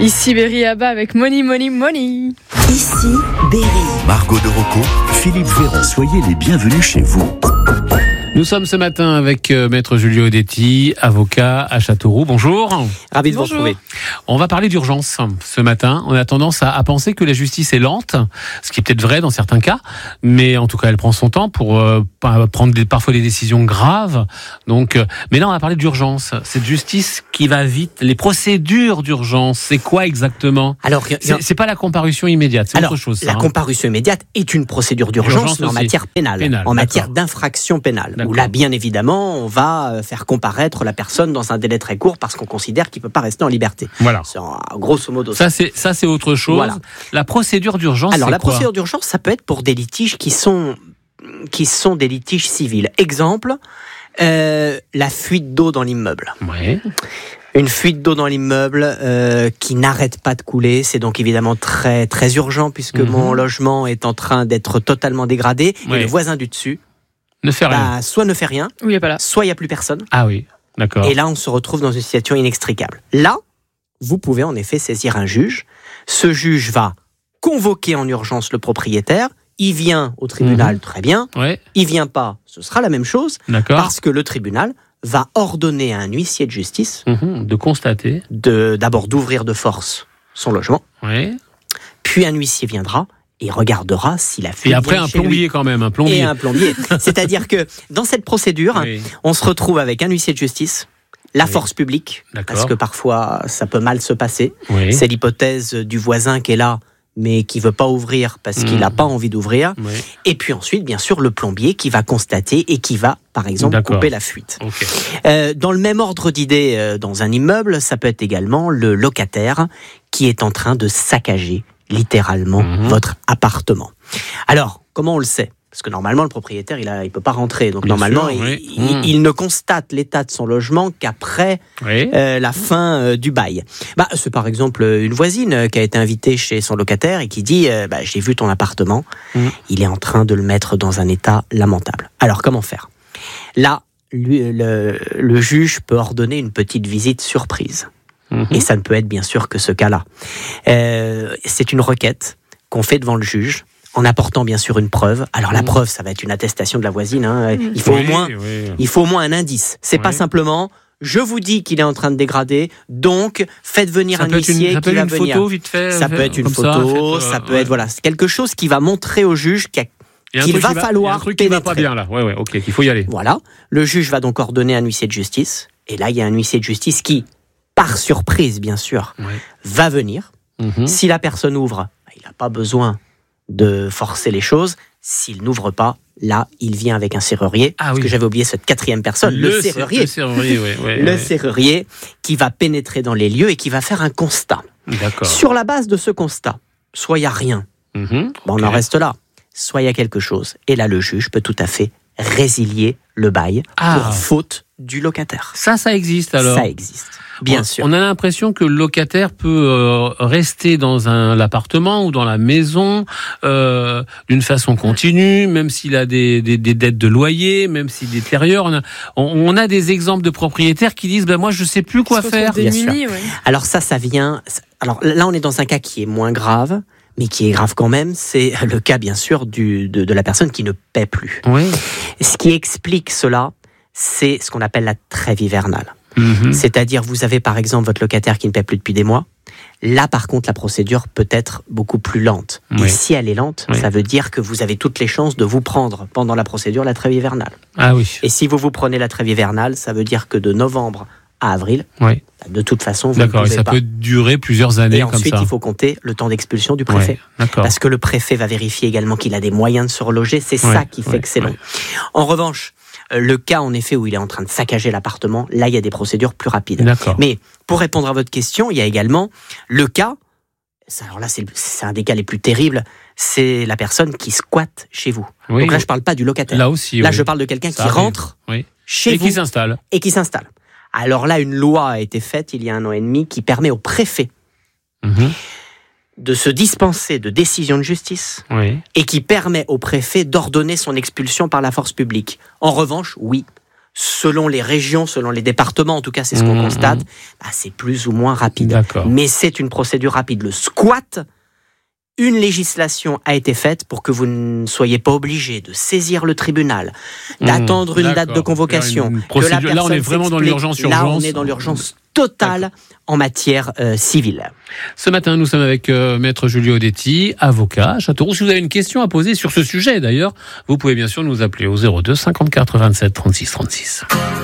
Ici Berry Abba avec Money Money Money. Ici Berry. Margot de Rocco, Philippe Véron, soyez les bienvenus chez vous. Nous sommes ce matin avec Maître Julio Detti, avocat à Châteauroux. Bonjour. Ravi de vous retrouver. On va parler d'urgence ce matin. On a tendance à penser que la justice est lente, ce qui est peut-être vrai dans certains cas, mais en tout cas elle prend son temps pour prendre parfois des décisions graves. Donc, mais là on va parler d'urgence. Cette justice qui va vite, les procédures d'urgence, c'est quoi exactement ? Alors, c'est pas la comparution immédiate, c'est autre chose. La comparution immédiate est une procédure d'urgence en matière pénale, en matière d'infraction pénale. Où là, bien évidemment, on va faire comparaître la personne dans un délai très court parce qu'on considère qu'il ne peut pas rester en liberté. Voilà. C'est grosso modo. Ça, c'est autre chose. Voilà. La procédure d'urgence, alors, c'est la quoi ? procédure d'urgence, ça peut être pour des litiges qui sont des litiges civils. Exemple, la fuite d'eau dans l'immeuble. Ouais. Une fuite d'eau dans l'immeuble qui n'arrête pas de couler, c'est donc évidemment très, très urgent puisque mon logement est en train d'être totalement dégradé et le voisin du dessus ne fait rien. Soit ne fait rien, soit il n'y a plus personne. Ah oui, d'accord. Et là, on se retrouve dans une situation inextricable. Là, vous pouvez en effet saisir un juge. Ce juge va convoquer en urgence le propriétaire. Il vient au tribunal, très bien. Ouais. Il vient pas, ce sera la même chose. D'accord. Parce que le tribunal va ordonner à un huissier de justice de constater, d'abord d'ouvrir de force son logement. Ouais. Puis un huissier viendra et regardera s'il a fait. Et après un plombier quand même, un plombier. Et un plombier. C'est-à-dire que dans cette procédure, on se retrouve avec un huissier de justice, la force publique, parce que parfois ça peut mal se passer. Oui. C'est l'hypothèse du voisin qui est là, mais qui veut pas ouvrir parce qu'il n'a pas envie d'ouvrir. Oui. Et puis ensuite, bien sûr, le plombier qui va constater et qui va, par exemple, couper la fuite. Okay. Dans le même ordre d'idée, dans un immeuble, ça peut être également le locataire qui est en train de saccager littéralement votre appartement. Alors, comment on le sait ? Parce que normalement, le propriétaire, il peut pas rentrer. Donc, bien normalement, sûr, il ne constate l'état de son logement qu'après la fin du bail. C'est par exemple une voisine qui a été invitée chez son locataire et qui dit j'ai vu ton appartement, il est en train de le mettre dans un état lamentable. Alors, comment faire ? Là, le juge peut ordonner une petite visite surprise. Et ça ne peut être bien sûr que ce cas-là. C'est une requête qu'on fait devant le juge, en apportant bien sûr une preuve. Alors la preuve, ça va être une attestation de la voisine. Il faut au moins un indice. C'est pas simplement je vous dis qu'il est en train de dégrader, donc faites venir un huissier qui va venir. Photo vite fait. Ça peut être une photo, ça peut être quelque chose qui va montrer au juge qu'il va falloir pénétrer. Qui va pas bien là. Ok, qu'il faut y aller. Voilà. Le juge va donc ordonner un huissier de justice. Et là, il y a un huissier de justice qui, par surprise bien sûr, va venir. Si la personne ouvre, il n'a pas besoin de forcer les choses. S'il n'ouvre pas, là, il vient avec un serrurier. Parce que j'avais oublié cette quatrième personne, le serrurier. Le serrurier qui va pénétrer dans les lieux et qui va faire un constat. D'accord. Sur la base de ce constat, soit il n'y a rien, on en reste là. Soit il y a quelque chose. Et là, le juge peut tout à fait résilier le bail pour faute du locataire. Ça existe alors ? Ça existe. Bien sûr. On a l'impression que le locataire peut rester dans l'appartement ou dans la maison d'une façon continue, même s'il a des dettes de loyer, même s'il détériore. On a des exemples de propriétaires qui disent moi je sais plus quoi faire. Bien sûr. Alors ça vient. Alors là on est dans un cas qui est moins grave, mais qui est grave quand même. C'est le cas bien sûr de la personne qui ne paie plus. Oui. Ce qui explique cela, c'est ce qu'on appelle la trêve hivernale. C'est-à-dire, vous avez par exemple votre locataire qui ne paie plus depuis des mois. Là, par contre, la procédure peut être beaucoup plus lente. Et si elle est lente, ça veut dire que vous avez toutes les chances de vous prendre pendant la procédure la trêve hivernale. Ah oui. Et si vous prenez la trêve hivernale, ça veut dire que de novembre à avril, de toute façon, vous ne pouvez pas. D'accord, et ça peut durer plusieurs années comme ça. Et ensuite, il faut compter le temps d'expulsion du préfet. Parce que le préfet va vérifier également qu'il a des moyens de se reloger. C'est ça qui fait que c'est long. En revanche, le cas, en effet, où il est en train de saccager l'appartement, là, il y a des procédures plus rapides. D'accord. Mais pour répondre à votre question, il y a également le cas, alors là, c'est un des cas les plus terribles, c'est la personne qui squatte chez vous. Donc là, je ne parle pas du locataire. Là aussi, je parle de quelqu'un qui rentre chez vous. Et qui s'installe. Alors là, une loi a été faite, il y a 1 an et demi, qui permet au préfet de se dispenser de décision de justice et qui permet au préfet d'ordonner son expulsion par la force publique. En revanche, selon les régions, selon les départements, en tout cas c'est ce qu'on constate, c'est plus ou moins rapide. D'accord. Mais c'est une procédure rapide. Le squat, une législation a été faite pour que vous ne soyez pas obligé de saisir le tribunal, d'attendre une date de convocation. Là, on est vraiment dans l'urgence. Là, on est dans l'urgence totale en matière civile. Ce matin, nous sommes avec Maître Julio Detti, avocat à Châteauroux. Si vous avez une question à poser sur ce sujet, d'ailleurs, vous pouvez bien sûr nous appeler au 02 54 27 36 36.